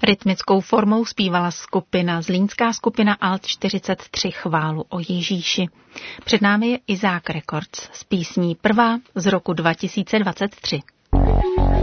Rytmickou formou zpívala zlínská skupina Alt 43 Chválu o Ježíši. Před námi je Izák Records s písní Prvá z roku 2023.